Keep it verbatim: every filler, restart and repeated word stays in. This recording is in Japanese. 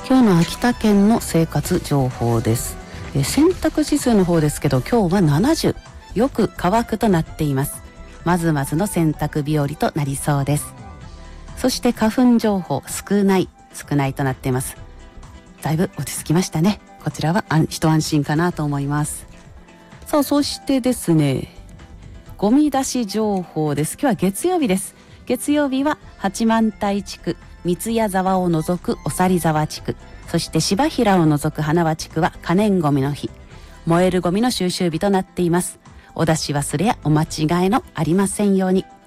今日の秋田県の生活情報です。え洗濯指数の方ですけど、今日はななじゅう、よく乾くとなっています。まずまずの洗濯日和となりそうです。そして花粉情報、少ない少ないとなっています。だいぶ落ち着きましたね。こちらは一安心かなと思います。さあ、そしてですね、ゴミ出し情報です。今日は月曜日です。月曜日は八幡平地区、三ツ矢沢を除くおさり沢地区、そして柴平を除く花輪地区は可燃ゴミの日、燃えるゴミの収集日となっています。お出し忘れやお間違いのありませんように。